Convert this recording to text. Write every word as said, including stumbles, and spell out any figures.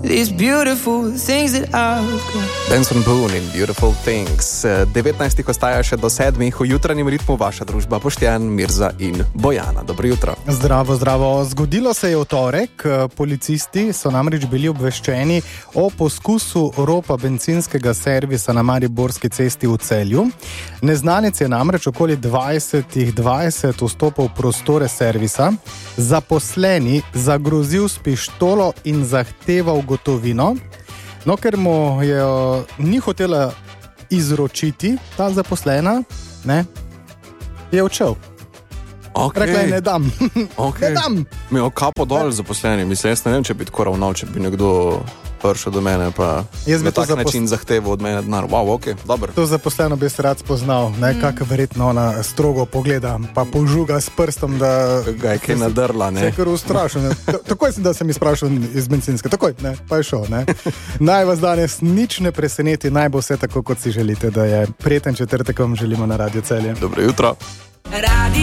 these beautiful things that I've got. Benson Boone in Beautiful Things. devetnajstih ostaja še do sedmih, v jutranjem ritmu vaša družba Boštjan, Mirza in Bojana. Dobro jutro. Zdravo, zdravo. Zgodilo se je v torek. Policisti so namreč bili obveščeni o poskusu ropa bencinskega servisa na Mariborski cesti v Celju. Neznanec je namreč okoli dvajsetih dvajset vstopil v prostore servisa, zaposleni zagrozil s pištolo in zahteval gotovino. No, ker mu je ni hotela izročiti ta zaposlena, ne, je odšel. Okay. Rekla je, ne dam. Okay. Ne dam. Mi je kapo dol zaposleni. Mislim, jaz ne vem, če bi tako ravnal, če bi nekdo prišel do mene, pa Jaz bi na to tak zapos- način zahteval od mene denar. Wow, ok, dobro. To zaposleno bi se rad spoznal, ne, mm. kak verjetno ona strogo pogleda, pa požuga s prstom, da Ga je kaj nadrla, se ne? je kar ustrašil. Ne. Ta- Takoj sem, da sem izprašal iz bencinske, takoj, ne, pa je šel. Ne. Naj vas danes nič ne preseneti, naj bo vse tako, kot si želite, da je. Prijeten četrtek vam želimo na Radio Celje. Dobro jutro. Radio